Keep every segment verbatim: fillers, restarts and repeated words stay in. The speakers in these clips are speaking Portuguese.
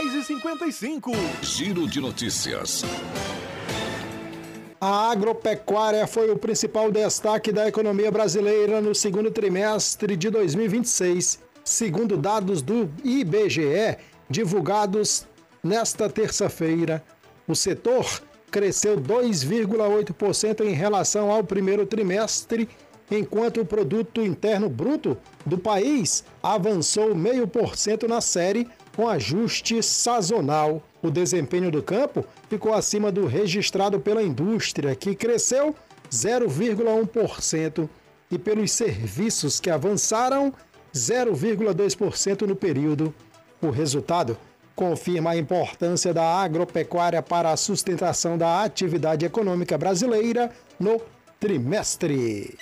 dez e cinquenta e cinco. Giro de notícias. A agropecuária foi o principal destaque da economia brasileira no segundo trimestre de dois mil e vinte e seis, segundo dados do I B G E, divulgados nesta terça-feira. O setor cresceu dois vírgula oito por cento em relação ao primeiro trimestre, enquanto o produto interno bruto do país avançou zero vírgula cinco por cento na série, com ajuste sazonal. O desempenho do campo ficou acima do registrado pela indústria, que cresceu zero vírgula um por cento, e pelos serviços, que avançaram zero vírgula dois por cento no período. O resultado confirma a importância da agropecuária para a sustentação da atividade econômica brasileira no trimestre.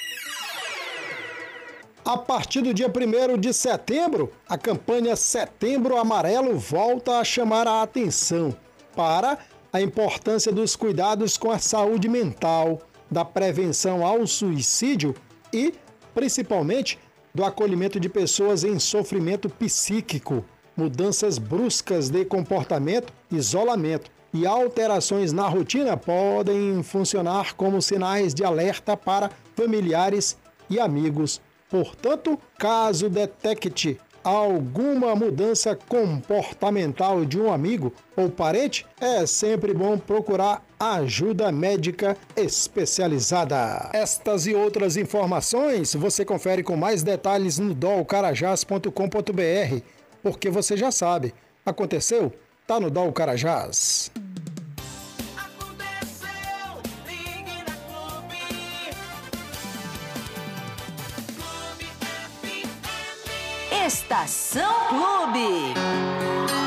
A partir do dia primeiro de setembro, a campanha Setembro Amarelo volta a chamar a atenção para a importância dos cuidados com a saúde mental, da prevenção ao suicídio e, principalmente, do acolhimento de pessoas em sofrimento psíquico. Mudanças bruscas de comportamento, isolamento e alterações na rotina podem funcionar como sinais de alerta para familiares e amigos. Portanto, caso detecte alguma mudança comportamental de um amigo ou parente, é sempre bom procurar ajuda médica especializada. Estas e outras informações você confere com mais detalhes no dol carajás ponto com ponto br, porque você já sabe, aconteceu, tá no Dol Carajás. Estação Clube.